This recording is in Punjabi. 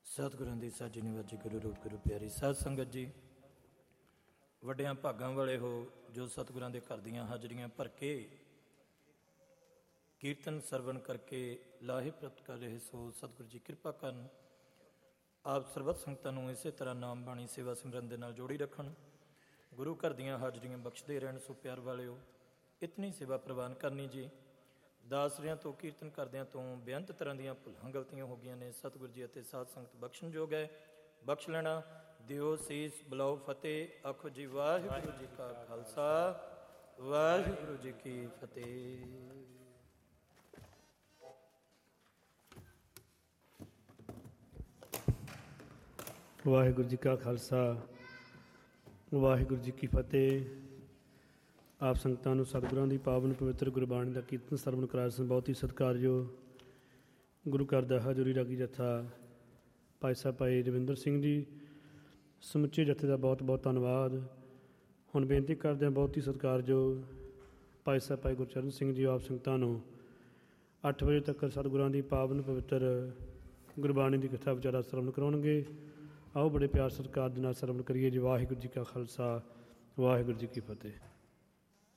ਸਤਿਗੁਰਾਂ ਦੀ ਸਾਜੀ ਨਿਵਾਜੀ ਗੁਰੂ ਰੂਪ ਗੁਰੂ ਪਿਆਰੀ ਸਾਧ ਸੰਗਤ ਜੀ, ਵੱਡਿਆਂ ਭਾਗਾਂ ਵਾਲੇ ਹੋ ਜੋ ਸਤਿਗੁਰਾਂ ਦੇ ਘਰ ਦੀਆਂ ਹਾਜ਼ਰੀਆਂ ਭਰ ਕੇ ਕੀਰਤਨ ਸਰਵਣ ਕਰਕੇ ਲਾਹੇ ਪ੍ਰਾਪਤ ਕਰ ਰਹੇ ਸੋ। ਸਤਿਗੁਰੂ ਜੀ ਕਿਰਪਾ ਕਰਨ, ਆਪ ਸਰਬੱਤ ਸੰਗਤਾਂ ਨੂੰ ਇਸੇ ਤਰ੍ਹਾਂ ਨਾਮ ਬਾਣੀ ਸੇਵਾ ਸਿਮਰਨ ਦੇ ਨਾਲ ਜੋੜੀ ਰੱਖਣ, ਗੁਰੂ ਘਰ ਦੀਆਂ ਹਾਜ਼ਰੀਆਂ ਬਖਸ਼ਦੇ ਰਹਿਣ। ਸੋ ਪਿਆਰ ਵਾਲਿਓ, ਇਤਨੀ ਸੇਵਾ ਪ੍ਰਵਾਨ ਕਰਨੀ ਜੀ। ਦਾਸਰਿਆਂ ਤੋਂ ਕੀਰਤਨ ਕਰਦਿਆਂ ਤੋਂ ਬੇਅੰਤ ਤਰ੍ਹਾਂ ਦੀਆਂ ਭੁੱਲਾਂ ਗਲਤੀਆਂ ਹੋ ਗਈਆਂ ਨੇ। ਸਤਿਗੁਰੂ ਜੀ ਅਤੇ ਸਾਧ ਸੰਗਤ ਬਖਸ਼ਣਯੋਗ ਹੈ, ਬਖਸ਼ ਲੈਣਾ। ਦਿਓ ਸੀਸ, ਬੁਲਾਓ ਫਤਿਹ। ਆਖੋ ਜੀ ਵਾਹਿਗੁਰੂ ਜੀ ਕਾ ਖਾਲਸਾ, ਵਾਹਿਗੁਰੂ ਜੀ ਕੀ ਫਤਿਹ। ਵਾਹਿਗੁਰੂ ਜੀ ਕਾ ਖਾਲਸਾ, ਵਾਹਿਗੁਰੂ ਜੀ ਕੀ ਫਤਿਹ। ਆਪ ਸੰਗਤਾਂ ਨੂੰ ਸਤਿਗੁਰਾਂ ਦੀ ਪਾਵਨ ਪਵਿੱਤਰ ਗੁਰਬਾਣੀ ਦਾ ਕੀਰਤਨ ਸਰਵਣ ਕਰਾਇਆ ਸਨ। ਬਹੁਤ ਹੀ ਸਤਿਕਾਰਯੋਗ ਗੁਰੂ ਘਰ ਦਾ ਹਾਜ਼ਰੀ ਰਾਗੀ ਜੱਥਾ ਭਾਈ ਸਾਹਿਬ ਭਾਈ ਰਵਿੰਦਰ ਸਿੰਘ ਜੀ, ਸਮੁੱਚੇ ਜੱਥੇ ਦਾ ਬਹੁਤ ਬਹੁਤ ਧੰਨਵਾਦ। ਹੁਣ ਬੇਨਤੀ ਕਰਦੇ ਹਾਂ ਬਹੁਤ ਹੀ ਸਤਿਕਾਰਯੋਗ ਭਾਈ ਸਾਹਿਬ ਭਾਈ ਗੁਰਚਰਨ ਸਿੰਘ ਜੀ, ਆਪ ਸੰਗਤਾਂ ਨੂੰ 8 ਵਜੇ ਤੱਕ ਸਤਿਗੁਰਾਂ ਦੀ ਪਾਵਨ ਪਵਿੱਤਰ ਗੁਰਬਾਣੀ ਦੀ ਕਥਾ ਵਿਚਾਰਾ ਸਰਵਣ ਕਰਾਉਣਗੇ। ਆਓ ਬੜੇ ਪਿਆਰ ਸਤਿਕਾਰ ਦੇ ਨਾਲ ਸਰਵਣ ਕਰੀਏ ਜੀ। ਵਾਹਿਗੁਰੂ ਜੀ ਕਾ ਖਾਲਸਾ, ਵਾਹਿਗੁਰੂ ਜੀ ਕੀ ਫਤਿਹ।